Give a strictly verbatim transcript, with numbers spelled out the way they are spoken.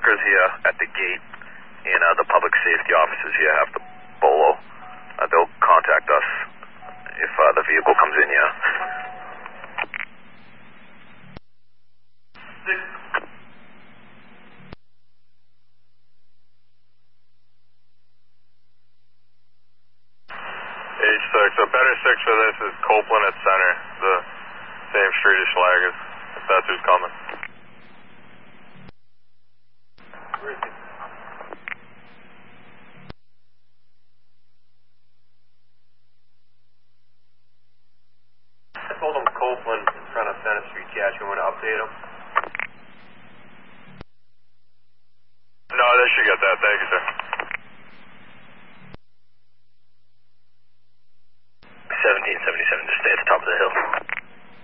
workers here at the gate and uh, the public safety officers here have the bolo. Uh, they'll contact us if uh, the vehicle comes in here. H six, so better six for this is Copeland at Center, the same street as Schlager's, if that's who's coming. Where is it? I told him Copeland in front of Center Street, Cash. You want to update him? No, they should get that. Thank you, sir. seventeen seventy-seven, just stay at the top of the hill.